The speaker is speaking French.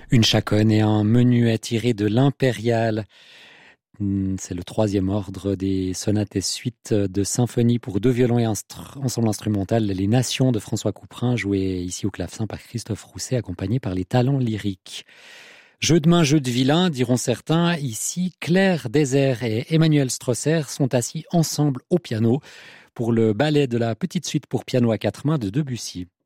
Une chaconne et un menuet tiré de l'Impériale. C'est le troisième ordre des sonates et suites de symphonie pour deux violons et ensemble instrumental Les Nations de François Couperin, joué ici au clavecin par Christophe Rousset, accompagné par les talents lyriques. Jeu de main, jeu de vilain, diront certains. Ici, Claire Désert et Emmanuel Strosser sont assis ensemble au piano pour le ballet de la petite suite pour piano à quatre mains de Debussy.